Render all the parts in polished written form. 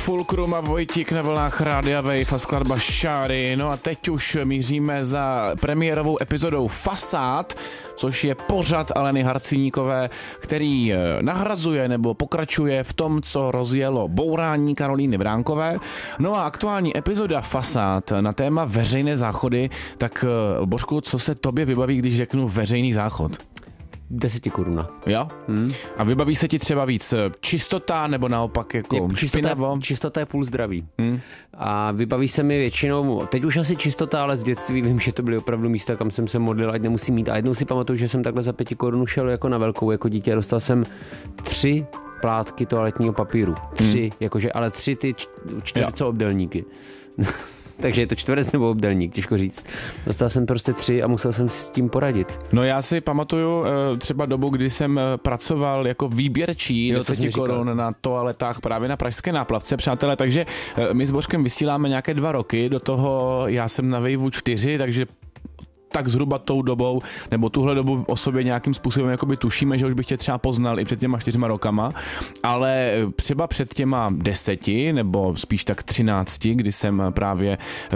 Fulcrum a Vojtík na vlnách Rádia Wave a skladba Šáry. No a teď už míříme za premiérovou epizodou Fasád, což je pořad Aleny Harcíníkové, který nahrazuje nebo pokračuje v tom, co rozjelo bourání Karolíny Vránkové. No a aktuální epizoda Fasád na téma veřejné záchody, tak Božku, co se tobě vybaví, když řeknu veřejný záchod? 10 koruna. Jo? A vybaví se ti třeba víc čistota nebo naopak jako špinavo? Čistota je půl zdraví. A vybaví se mi většinou, teď už asi čistota, ale z dětství vím, že to byly opravdu místa, kam jsem se modlil, ať nemusím mít. A jednou si pamatuju, že jsem takhle za 5 korun šel jako na velkou, jako dítě. Dostal jsem 3 plátky toaletního papíru. 3, jakože, ale 3 ty čtvercoobdelníky. Takže je to čtverec nebo obdelník, těžko říct. Dostal jsem prostě 3 a musel jsem s tím poradit. No já si pamatuju třeba dobu, kdy jsem pracoval jako výběrčí 10 korun na toaletách právě na pražské Náplavce, přátelé, takže my s Božkem vysíláme nějaké 2 roky, do toho já jsem na Waveu 4, takže tak zhruba tou dobou, nebo tuhle dobu o sobě nějakým způsobem jakoby tušíme, že už bych tě třeba poznal i před těma 4 rokama, ale třeba před těma 10, nebo spíš tak 13, kdy jsem právě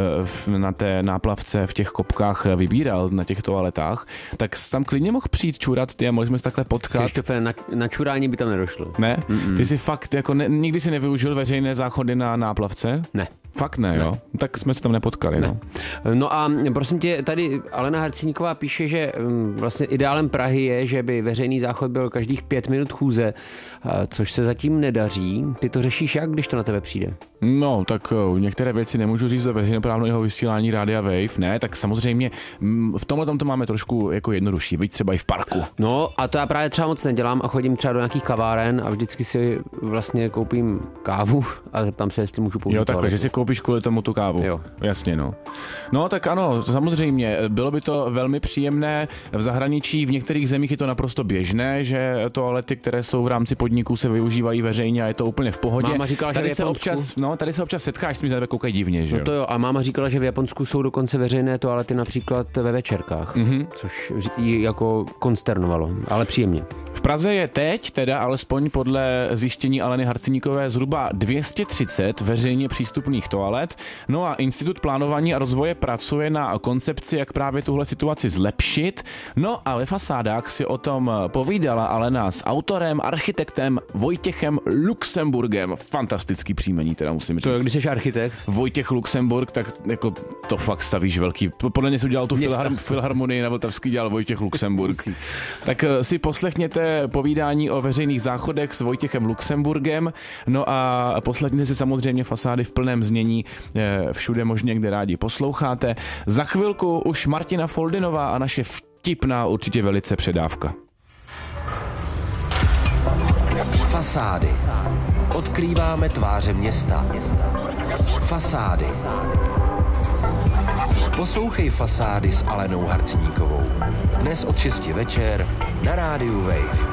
na té Náplavce v těch kopkách vybíral na těch toaletách, tak tam klidně mohl přijít čurat ty a mohli jsme se takhle potkat. Krištofe, na čurání by tam nedošlo. Ne? Ty si fakt, jako nikdy si nevyužil veřejné záchody na Náplavce? Ne. Fakt ne, jo? Tak jsme se tam nepotkali, ne. No a prosím tě, tady Alena Harcíníková píše, že vlastně ideálem Prahy je, že by veřejný záchod byl každých 5 minut chůze, což se zatím nedaří. Ty to řešíš jak, když to na tebe přijde? No, tak některé věci nemůžu říct do veřejnoprávného vysílání Rádia Wave, ne, tak samozřejmě v tomhle tom to máme trošku jako jednodušší, byť třeba i v parku. No a to já právě třeba moc nedělám a chodím třeba do nějakých kaváren a vždycky si vlastně koupím kávu a zeptám se, jestli můžu použít. Jo, takhle, že si koupíš kvůli tomu tu kávu. Jo. Jasně, no. No, tak ano, samozřejmě, bylo by to velmi příjemné. V zahraničí, v některých zemích je to naprosto běžné, že toalety, které jsou v rámci podniků, se využívají veřejně a je to úplně v pohodě. Máma říkala, tady že tady se občas setkáš, mi tebe koukají divně, že jo. No to jo, a máma říkala, že v Japonsku jsou dokonce veřejné toalety například ve večerkách, což ji jako konsternovalo, ale příjemně. V Praze je teď, teda alespoň podle zjištění Aleny Harcíníkové, zhruba 230 veřejně přístupných toalet. No a Institut plánování a rozvoje pracuje na koncepci, jak právě tuhle situaci zlepšit. No a ve Fasádách si o tom povídala Alena s autorem, architektem Vojtěchem Luxemburgem. Fantastický příjmení, teda musím říct. To je, když jsi architekt? Vojtěch Luxemburg, tak jako to fakt stavíš velký. Podle mě si udělal tu filharmonii na Vltavský, dělal Vojtěch Luxemburg. Tak si poslechněte povídání o veřejných záchodech s Vojtěchem Luxemburgem. No a poslechněte si samozřejmě Fasády v plném znění všude možně, kde rádi posloucháte. Za chvilku už Martina Foldinová a naše vtipná, určitě velice předávka. Fasády. Odkrýváme tváře města. Fasády. Poslouchej Fasády s Alenou Harcíníkovou. Dnes od 6 večer na rádiu Wave.